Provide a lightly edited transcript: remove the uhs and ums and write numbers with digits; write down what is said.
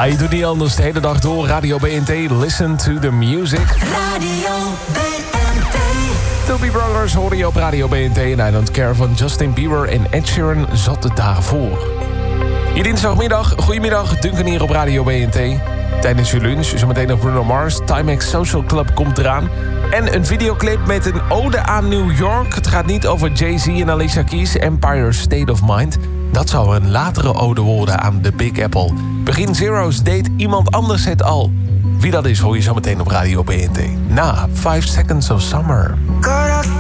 Ja, je doet niet anders de hele dag door. Radio BNT, listen to the music. Radio BNT. Doobie Brothers hoorde je op Radio BNT en I Don't Care van Justin Bieber en Ed Sheeran zat het daarvoor. Je dinsdagmiddag, goedemiddag, Duncan hier op Radio BNT. Tijdens je lunch, zometeen nog Bruno Mars, Timex Social Club komt eraan. En een videoclip met een ode aan New York. Het gaat niet over Jay-Z en Alicia Keys, Empire State of Mind. Dat zou een latere ode worden aan de Big Apple. Begin Zero's deed iemand anders het al. Wie dat is, hoor je zometeen op Radio BNT. Na 5 Seconds of Summer.